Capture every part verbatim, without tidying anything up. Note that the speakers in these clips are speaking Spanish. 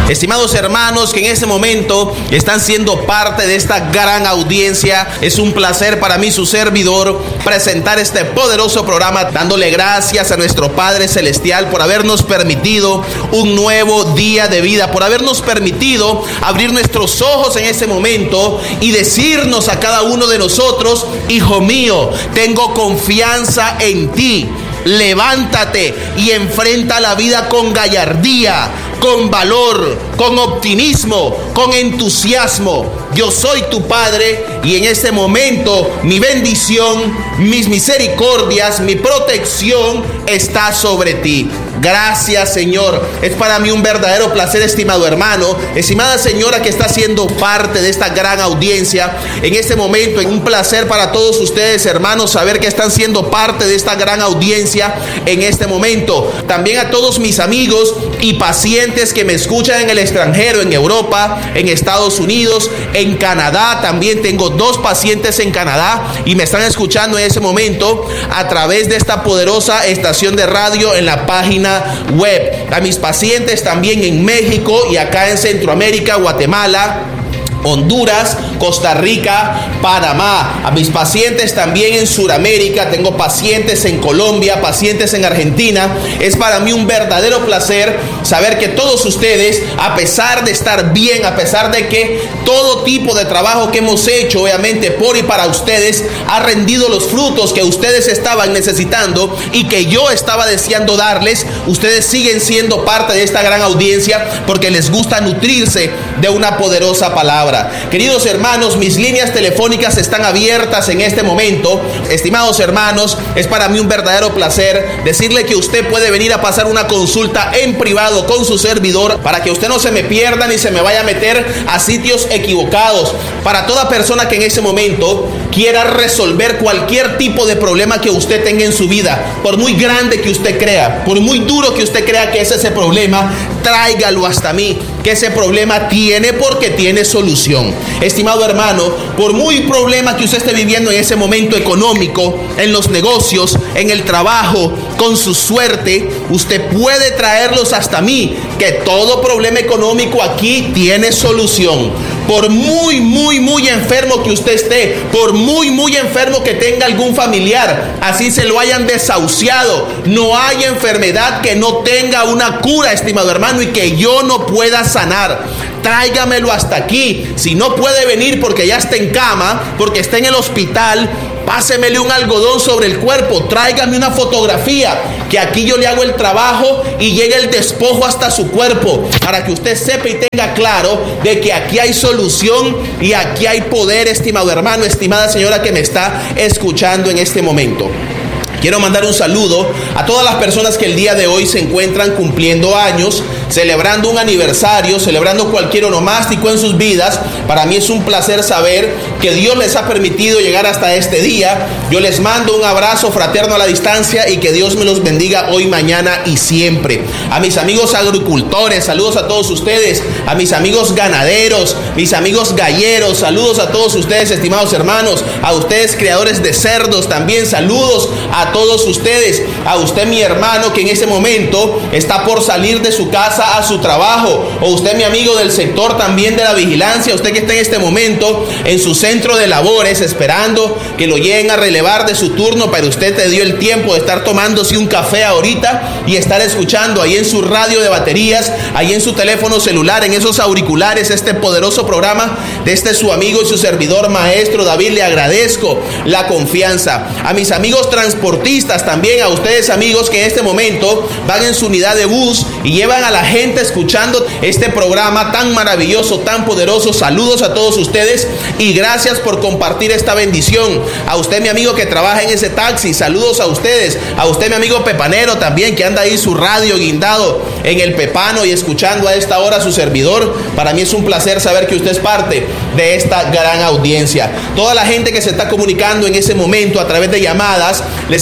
Estimados hermanos que en este momento están siendo parte de esta gran audiencia, es un placer para mí, su servidor, presentar este poderoso programa, dándole gracias a nuestro Padre Celestial por habernos permitido un nuevo día de vida, por habernos permitido abrir nuestros ojos en este momento y decirnos a cada uno de nosotros: hijo mío, tengo confianza en ti. Levántate y enfrenta la vida con gallardía, con valor, con optimismo, con entusiasmo. Yo soy tu Padre y en este momento mi bendición, mis misericordias, mi protección está sobre ti. Gracias, Señor. Es para mí un verdadero placer, estimado hermano, estimada señora que está siendo parte de esta gran audiencia. En este momento es un placer para todos ustedes, hermanos, saber que están siendo parte de esta gran audiencia en este momento. También a todos mis amigos y pacientes que me escuchan en el extranjero, en Europa, en Estados Unidos, en Canadá. También tengo dos pacientes en Canadá y me están escuchando en ese momento a través de esta poderosa estación de radio en la página web. A mis pacientes también en México y acá en Centroamérica, Guatemala, Honduras, Costa Rica, Panamá. A mis pacientes también en Sudamérica, tengo pacientes en Colombia, pacientes en Argentina. Es para mí un verdadero placer saber que todos ustedes, a pesar de estar bien, a pesar de que todo tipo de trabajo que hemos hecho, obviamente por y para ustedes, ha rendido los frutos que ustedes estaban necesitando y que yo estaba deseando darles, ustedes siguen siendo parte de esta gran audiencia porque les gusta nutrirse de una poderosa palabra. Queridos hermanos, mis líneas telefónicas están abiertas en este momento. Estimados hermanos, es para mí un verdadero placer decirle que usted puede venir a pasar una consulta en privado con su servidor para que usted no se me pierda ni se me vaya a meter a sitios equivocados. Para toda persona que en ese momento quiera resolver cualquier tipo de problema que usted tenga en su vida, por muy grande que usted crea, por muy duro que usted crea que es ese problema, tráigalo hasta mí, que ese problema tiene porque tiene solución. Estimado hermano, por muy problema que usted esté viviendo en ese momento económico, en los negocios, en el trabajo, con su suerte, usted puede traerlos hasta mí, que todo problema económico aquí tiene solución. Por muy, muy, muy enfermo que usted esté, por muy, muy enfermo que tenga algún familiar, así se lo hayan desahuciado, no hay enfermedad que no tenga una cura, estimado hermano, y que yo no pueda sanar. Tráigamelo hasta aquí. Si no puede venir porque ya está en cama, porque está en el hospital, pásemele un algodón sobre el cuerpo, tráigame una fotografía, que aquí yo le hago el trabajo y llegue el despojo hasta su cuerpo, para que usted sepa y tenga claro de que aquí hay solución y aquí hay poder, estimado hermano, estimada señora que me está escuchando en este momento. Quiero mandar un saludo a todas las personas que el día de hoy se encuentran cumpliendo años, celebrando un aniversario, celebrando cualquier onomástico en sus vidas. Para mí es un placer saber que Dios les ha permitido llegar hasta este día. Yo les mando un abrazo fraterno a la distancia y que Dios me los bendiga hoy, mañana y siempre. A mis amigos agricultores, saludos a todos ustedes. A mis amigos ganaderos, mis amigos galleros, saludos a todos ustedes, estimados hermanos. A ustedes criadores de cerdos también, saludos a todos ustedes. A usted, mi hermano, que en este momento está por salir de su casa a su trabajo, o usted, mi amigo del sector también de la vigilancia, usted que está en este momento en su centro de labores esperando que lo lleguen a relevar de su turno, pero usted te dio el tiempo de estar tomándose un café ahorita y estar escuchando ahí en su radio de baterías, ahí en su teléfono celular, en esos auriculares, este poderoso programa de este su amigo y su servidor maestro David. Le agradezco la confianza. A mis amigos transportistas también, a ustedes amigos que en este momento van en su unidad de bus y llevan a la gente escuchando este programa tan maravilloso, tan poderoso, saludos a todos ustedes y gracias por compartir esta bendición. A usted, mi amigo que trabaja en ese taxi, saludos a ustedes. A usted, mi amigo pepanero también, que anda ahí su radio guindado en el pepano y escuchando a esta hora su servidor. Para mí es un placer saber que usted es parte de esta gran audiencia. Toda la gente que se está comunicando en ese momento a través de llamadas, les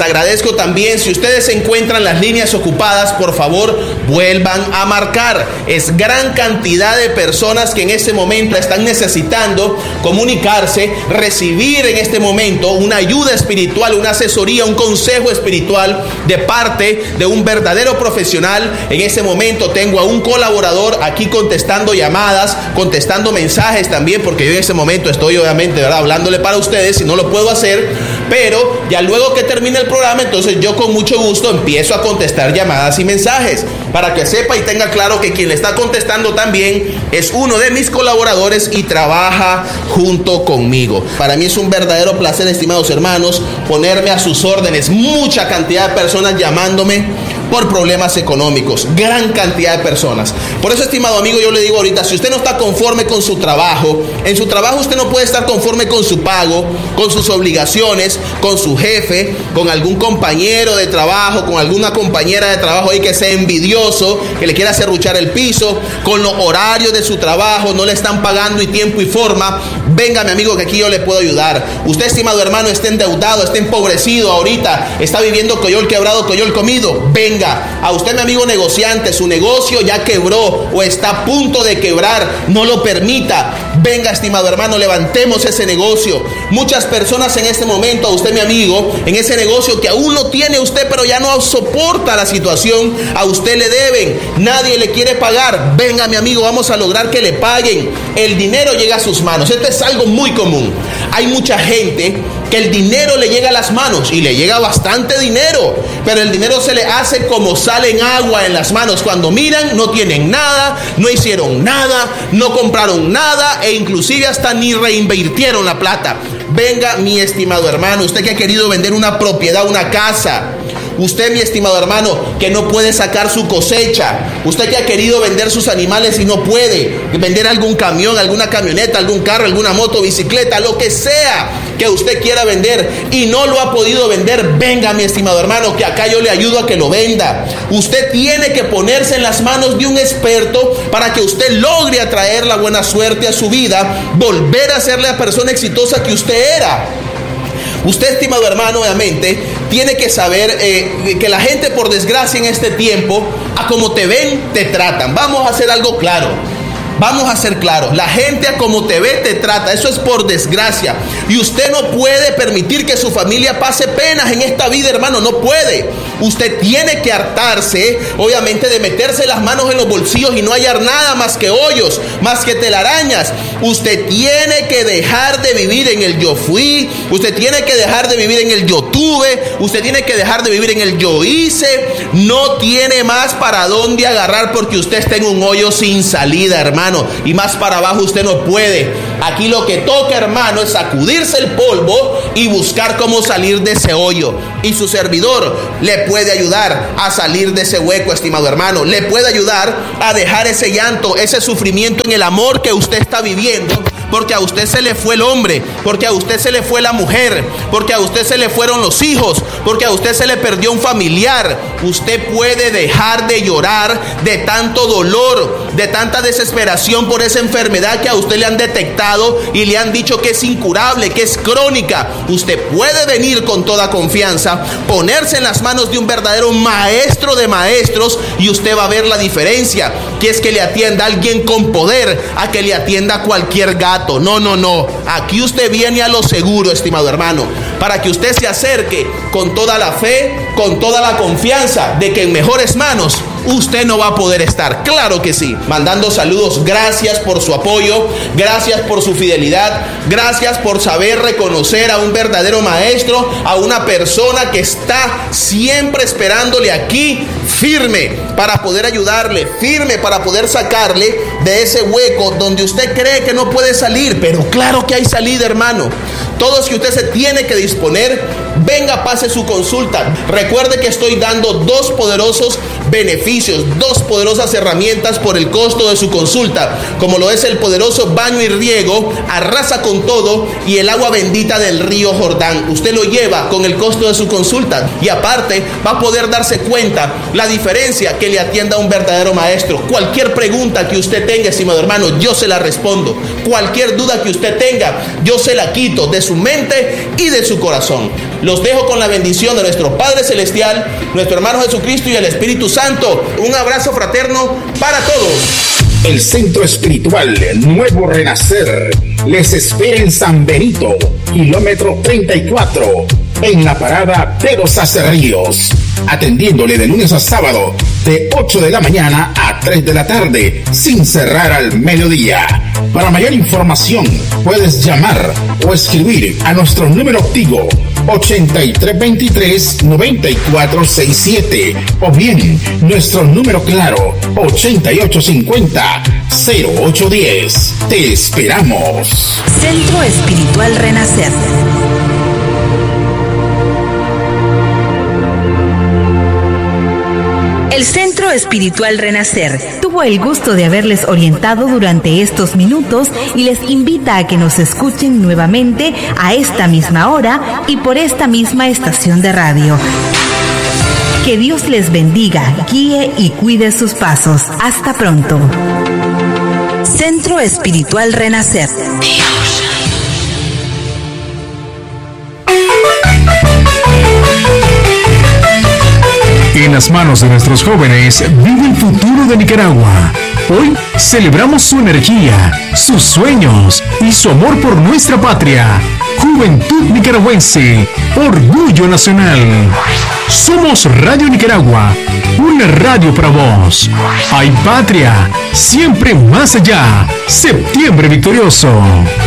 agradezco también, si ustedes encuentran las líneas ocupadas, por favor, vuelvan a marcar. Es gran cantidad de personas que en este momento están necesitando comunicarse, recibir en este momento una ayuda espiritual, una asesoría, un consejo espiritual de parte de un verdadero profesional. En este momento tengo a un colaborador aquí contestando llamadas, contestando mensajes también, porque yo en este momento estoy obviamente, ¿verdad?, hablándole para ustedes y no lo puedo hacer, pero ya luego que termine el programa, entonces yo con mucho gusto empiezo a contestar llamadas y mensajes, para que sepa y tenga claro que quien le está contestando también es uno de mis colaboradores y trabaja junto conmigo. Para mí es un verdadero placer, estimados hermanos, ponerme a sus órdenes. Mucha cantidad de personas llamándome por problemas económicos, gran cantidad de personas. Por eso, estimado amigo, yo le digo ahorita, si usted no está conforme con su trabajo, en su trabajo usted no puede estar conforme con su pago, con sus obligaciones, con su jefe, con algún compañero de trabajo, con alguna compañera de trabajo ahí que sea envidioso, que le quiera serruchar el piso, con los horarios de su trabajo, no le están pagando y tiempo y forma. Venga, mi amigo, que aquí yo le puedo ayudar. Usted, estimado hermano, está endeudado, está empobrecido ahorita, está viviendo coyol quebrado, coyol comido. Venga. A usted, mi amigo negociante, su negocio ya quebró o está a punto de quebrar, no lo permita. Venga, estimado hermano, levantemos ese negocio. Muchas personas en este momento, a usted, mi amigo, en ese negocio que aún lo tiene usted, pero ya no soporta la situación, a usted le deben, nadie le quiere pagar. Venga, mi amigo, vamos a lograr que le paguen. El dinero llega a sus manos. Esto es algo muy común. Hay mucha gente que el dinero le llega a las manos y le llega bastante dinero, pero el dinero se le hace como sal en agua en las manos. Cuando miran, no tienen nada, no hicieron nada, no compraron nada e inclusive hasta ni reinvirtieron la plata. Venga, mi estimado hermano, usted que ha querido vender una propiedad, una casa, usted, mi estimado hermano, que no puede sacar su cosecha, usted que ha querido vender sus animales y no puede, vender algún camión, alguna camioneta, algún carro, alguna moto, bicicleta, lo que sea que usted quiera vender y no lo ha podido vender, venga, mi estimado hermano, que acá yo le ayudo a que lo venda. Usted tiene que ponerse en las manos de un experto para que usted logre atraer la buena suerte a su vida, volver a ser la persona exitosa que usted era. Usted, estimado hermano, obviamente, tiene que saber eh, que la gente, por desgracia, en este tiempo, a como te ven, te tratan. Vamos a hacer algo claro. Vamos a ser claros, la gente a como te ve te trata, eso es por desgracia. Y usted no puede permitir que su familia pase penas en esta vida, hermano, no puede. Usted tiene que hartarse, obviamente, de meterse las manos en los bolsillos y no hallar nada más que hoyos, más que telarañas. Usted tiene que dejar de vivir en el yo fui, usted tiene que dejar de vivir en el yo tuve, usted tiene que dejar de vivir en el yo hice. No tiene más para dónde agarrar porque usted está en un hoyo sin salida, hermano. Y más para abajo usted no puede. Aquí lo que toca, hermano, es sacudirse el polvo y buscar cómo salir de ese hoyo. Y su servidor le puede ayudar a salir de ese hueco, estimado hermano. Le puede ayudar a dejar ese llanto, ese sufrimiento en el amor que usted está viviendo, porque a usted se le fue el hombre, porque a usted se le fue la mujer, porque a usted se le fueron los hijos, porque a usted se le perdió un familiar. Usted puede dejar de llorar de tanto dolor, de tanta desesperación por esa enfermedad que a usted le han detectado y le han dicho que es incurable, que es crónica. Usted puede venir con toda confianza, ponerse en las manos de un verdadero maestro de maestros y usted va a ver la diferencia, que es que le atienda a alguien con poder, a que le atienda a cualquier gato. No, no, no. Aquí usted viene a lo seguro, estimado hermano, para que usted se acerque con toda la fe, con toda la confianza de que en mejores manos usted no va a poder estar. Claro que sí. Mandando saludos. Gracias por su apoyo. Gracias por su fidelidad. Gracias por saber reconocer a un verdadero maestro, a una persona que está siempre esperándole aquí, firme para poder ayudarle, firme para poder sacarle de ese hueco donde usted cree que no puede salir. Pero claro que hay salida, hermano. Todo es que usted se tiene que disponer. Venga, pase su consulta. Recuerde que estoy dando dos poderosos beneficios, dos poderosas herramientas por el costo de su consulta, como lo es el poderoso baño y riego, arrasa con todo, y el agua bendita del río Jordán. Usted lo lleva con el costo de su consulta, y aparte va a poder darse cuenta la diferencia que le atienda a un verdadero maestro. Cualquier pregunta que usted tenga, estimado hermano, yo se la respondo. Cualquier duda que usted tenga, yo se la quito de su mente y de su corazón. Los dejo con la bendición de nuestro Padre Celestial, nuestro hermano Jesucristo y el Espíritu Santo. Un abrazo fraterno para todos. El Centro Espiritual Nuevo Renacer les espera en San Benito, kilómetro treinta y cuatro, en la parada de los Acerríos, atendiéndole de lunes a sábado de ocho de la mañana a tres de la tarde, sin cerrar al mediodía. Para mayor información puedes llamar o escribir a nuestro número activo ochenta y tres veintitrés noventa y cuatro sesenta y siete, o bien nuestro número claro ochenta y ocho cincuenta cero ocho diez. Te esperamos. Centro Espiritual Renacer. El Centro Espiritual Renacer tuvo el gusto de haberles orientado durante estos minutos y les invita a que nos escuchen nuevamente a esta misma hora y por esta misma estación de radio. Que Dios les bendiga, guíe y cuide sus pasos. Hasta pronto. Centro Espiritual Renacer. En las manos de nuestros jóvenes vive el futuro de Nicaragua. Hoy celebramos su energía, sus sueños y su amor por nuestra patria. Juventud Nicaragüense, orgullo nacional. Somos Radio Nicaragua, una radio para vos. Hay patria, siempre más allá. Septiembre victorioso.